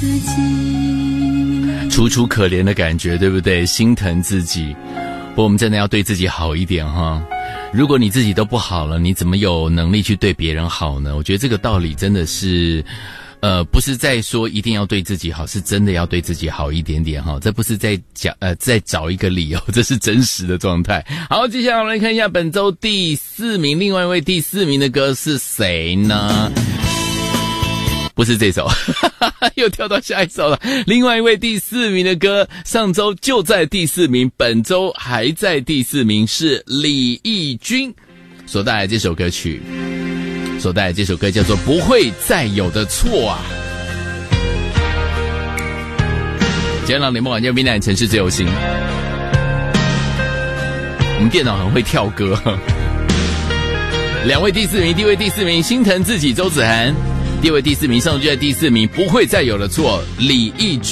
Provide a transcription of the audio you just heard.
自己， 楚楚可怜的感觉，对不对？心疼自己。不过我们真的要对自己好一点哈。如果你自己都不好了，你怎么有能力去对别人好呢？我觉得这个道理真的是不是在说一定要对自己好，是真的要对自己好一点点哈。这不是在在找一个理由，这是真实的状态。好，接下来我们来看一下本周第4名，另外一位第4名的歌是谁呢？不是这首又跳到下一首了。另外一位第4名的歌，上周就在第4名，本周还在第4名，是李翊君所带来这首歌曲，所带来这首歌叫做《不会再有的错》啊。今天让联盟晚间闽南城市自由行，我们电脑很会跳歌。2位第4名，第1位第4名，心疼自己周子涵。第2位第4名，上周就在第4名，不会再有的错，李翊君。